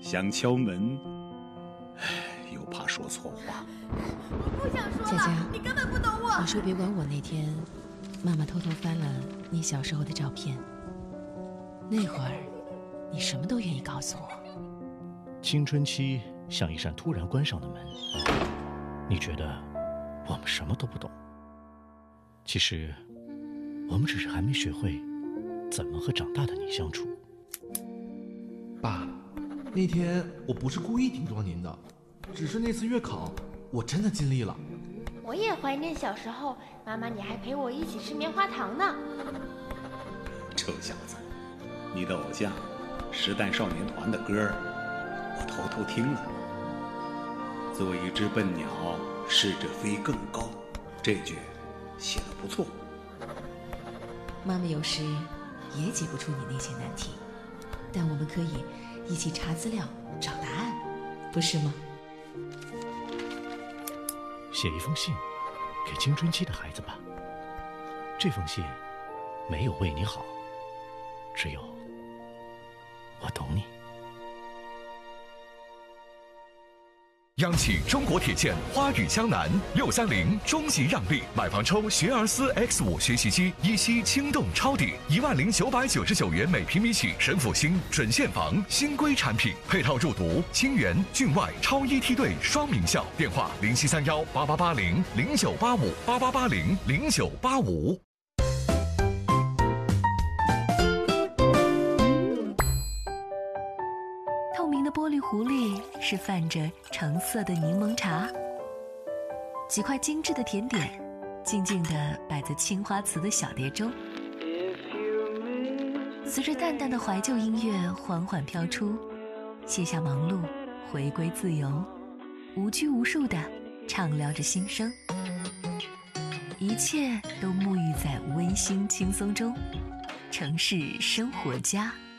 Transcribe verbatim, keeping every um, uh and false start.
想敲门，又怕说错话。 我不想说了， 佳佳， 你根本不懂我。 你说别管我那天，妈妈偷偷翻了你小时候的照片。那会儿，你什么都愿意告诉我。 青春期像一扇突然关上的门，你觉得我们什么都不懂。其实，我们只是还没学会怎么和长大的你相处。 爸，那天我不是故意顶撞您的，只是那次月考我真的尽力了。 我也怀念小时候，妈妈你还陪我一起吃棉花糖呢。 臭小子，你的偶像时代少年团的歌我偷偷听了。做一只笨鸟，试着飞更高，这句写得不错。 妈妈有时也解不出你那些难题，但我们可以一起查资料找答案，不是吗？ 写一封信给青春期的孩子吧，这封信没有为你好，只有我懂你。 央企中国铁建花语江南六三零中级让利，买房抽学而思 X 五学习机，一期轻动抄底一万零九百九十九元每平米起，神府新准现房新规产品，配套入读清源、郡外超一梯队双名校。电话零七三幺八八八零零九八五八八八零零九八五。 透明的玻璃壶里是泛着橙色的柠檬茶，几块精致的甜点静静地摆在青花瓷的小碟中，随着淡淡的怀旧音乐缓缓飘出，卸下忙碌，回归自由，无拘无束地畅聊着心声，一切都沐浴在温馨轻松中。城市生活家。